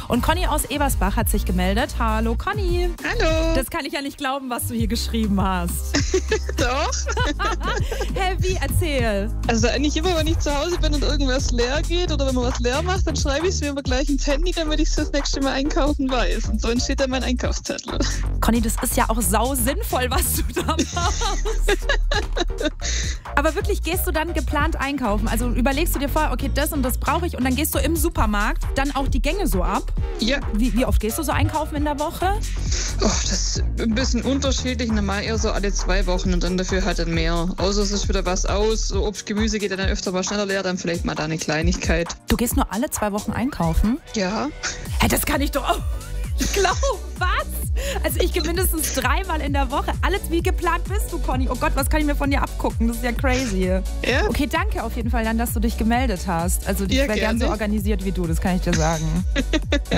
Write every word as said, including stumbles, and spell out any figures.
Und Conny aus Ebersbach hat sich gemeldet. Hallo Conny. Hallo. Das kann ich ja nicht glauben, was du hier geschrieben hast. Doch. Hä, wie? Erzähl. Also eigentlich immer, wenn ich zu Hause bin und irgendwas leer geht oder wenn man was leer macht, dann schreibe ich es mir immer gleich ins Handy, damit ich es das nächste Mal einkaufen weiß. Und so entsteht dann mein Einkaufszettel. Conny, das ist ja auch sau sinnvoll, was du da machst. Aber wirklich, gehst du dann geplant einkaufen? Also überlegst du dir vorher, okay, das und das brauche ich und dann gehst du im Supermarkt dann auch die Gänge so ab? Ja. Wie, wie oft gehst du so einkaufen in der Woche? Oh, das ist ein bisschen unterschiedlich. Normal eher so alle zwei Wochen und dann dafür halt dann mehr. Außer es ist wieder was aus. So Obst, Gemüse geht dann öfter mal schneller leer, dann vielleicht mal da eine Kleinigkeit. Du gehst nur alle zwei Wochen einkaufen? Ja. Hä, das kann ich doch auch nicht glauben. Was? Also ich gehe mindestens dreimal in der Woche. Alles wie geplant bist du, Conny. Oh Gott, was kann ich mir von dir abgucken? Das ist ja crazy. Ja. Okay, danke auf jeden Fall dann, dass du dich gemeldet hast. Also ich Ja, wäre gern so gerne. organisiert wie du, das kann ich dir sagen.